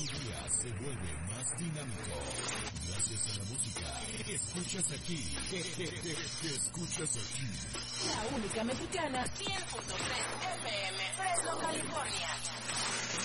tu día se vuelve más dinámico. Gracias a la música que escuchas aquí. Que escuchas aquí. La única mexicana, 100.3 FM, Fresno, California.